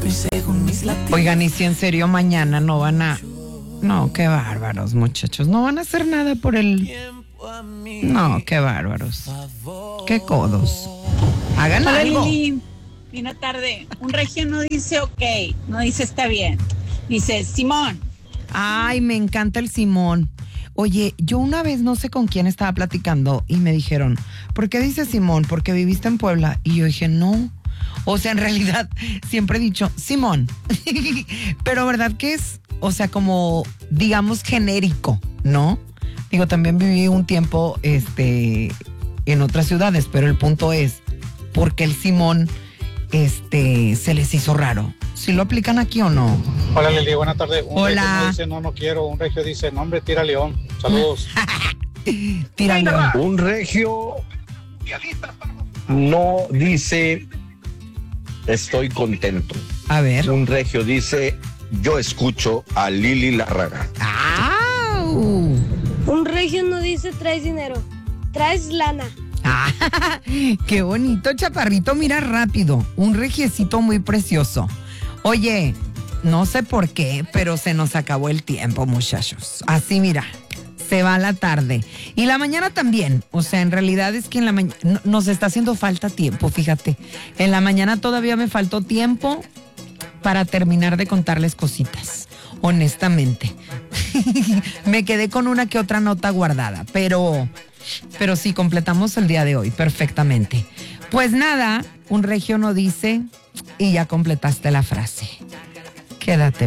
Oigan, y si en serio mañana no van a... No, qué bárbaros, muchachos. No van a hacer nada por el... No, qué bárbaros. Qué codos. Hagan Hola, algo. Lili. Buena tarde. Un regio no dice ok, no dice está bien. Dice Simón. Ay, me encanta el Simón. Oye, yo una vez no sé con quién estaba platicando y me dijeron, ¿por qué dices Simón? Porque viviste en Puebla. Y yo dije, no. O sea, en realidad siempre he dicho Simón. Pero ¿verdad que es? O sea, como, digamos, genérico, ¿no? Digo, también viví un tiempo en otras ciudades, pero el punto es, ¿por qué el Simón se les hizo raro? ¿Sí lo aplican aquí o no? Hola Lili, buenas tardes. Hola. Regio no dice no quiero, un regio dice no hombre, tira león. Saludos. Tira león. Un regio no dice estoy contento. A ver. Un regio dice yo escucho a Lili Lárraga. ¡Au! Un regio no dice traes dinero, traes lana. Ah, qué bonito, chaparrito, mira rápido. Un regiecito muy precioso. Oye, no sé por qué, pero se nos acabó el tiempo, muchachos. Así, mira, se va la tarde. Y la mañana también. O sea, en realidad es que en la mañana nos está haciendo falta tiempo, fíjate. En la mañana todavía me faltó tiempo para terminar de contarles cositas, honestamente. Me quedé con una que otra nota guardada, pero sí, completamos el día de hoy perfectamente. Pues nada, un regio no dice y ya completaste la frase. Quédate.